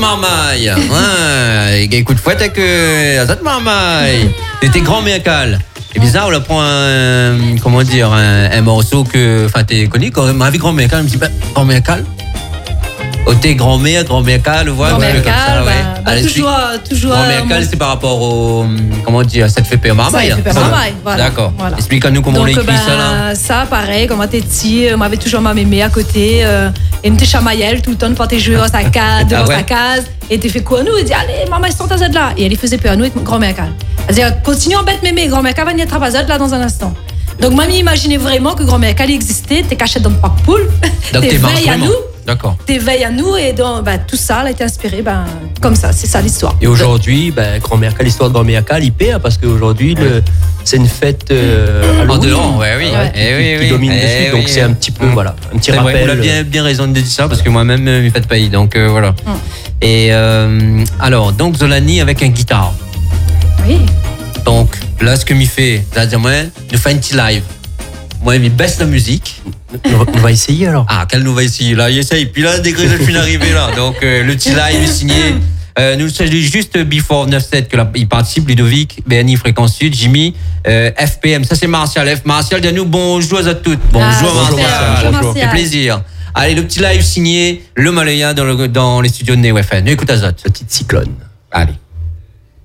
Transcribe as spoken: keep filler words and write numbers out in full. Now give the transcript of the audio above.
Marmaille. Ouais, écoute, fouette avec Azot Marmaille. T'es grand méacal. C'est bizarre, on apprend un, comment dire, un, un morceau que, enfin, t'es connu quand même, ma vie grand méacal, je me dis, bah, grand méacal. Oh, t'es grand-mère, grand-mère cal, voilà. Grand Ouais, mère comme ça, cal, ouais. bah, bah, Allez, toujours, toujours. grand-mère cal, mon- c'est par rapport au, comment dire, ça te fait peur marmaille. Ça, il fait peur ça. marmaille, voilà. D'accord. Voilà. Explique-nous comment Donc, on écrit ben, ça, là. Ça, pareil, quand on était petit, on m'avait toujours ma mémé à côté. Euh, et me t'es chamaillelle tout le temps, quand t'es joué dans sa case, devant Ah ouais. sa case. Et t'es fait quoi, nous? Il dit, allez, maman, ils sont à Z là. Et elle, il faisait peur à nous avec grand-mère cal. Elle disait, continue en bête mémé, grand-mère cal va venir à Z là dans un instant. Donc, mamie, imaginez vraiment que grand-mère cal existait, t'es caché dans le parc poule. Donc, t'es marche veille à vraiment. nous. D'accord. T'éveilles à nous et donc, bah, tout ça, elle a été inspiré ben, comme ça, c'est ça l'histoire. Et aujourd'hui, ben, grand-mère cal, l'histoire de grand-mère cal, il paie, hein, parce qu'aujourd'hui, le- c'est une fête euh, En Halloween, dehors, ouais, oui. Ouais. Eh oui, qui oui. domine Eh dessus. oui. Donc c'est un petit peu, Mm. voilà, un petit C'est vrai, rappel. vous avez bien, bien raison de dire ça, parce que moi-même, je ne fais pas pays, donc euh, voilà. Mm. Et euh, alors, donc Zolani avec un guitare. Oui. Donc, là, ce que m'y fait, c'est-à-dire, moi, nous fait un petit live. Moi, il baisse la musique. On va, on va essayer alors. Ah, quelle nous va essayer là, il essaye. Puis là, degré de fin arrivé là. Donc, euh, le petit live est signé. Euh, nous, c'est juste Before neuf sept que là, il participe, Ludovic, B N I Fréquence Sud, Jimmy, euh, F P M. Ça, c'est Martial. F. Martial, dis-nous bonjour à toutes. Bonjour, Ah, Martial. bonjour, Martial. Ça fait plaisir. Allez, le petit live signé, le Malaya dans, le, dans les studios de Neo F M. Écoute, Azot. Petite cyclone. Allez.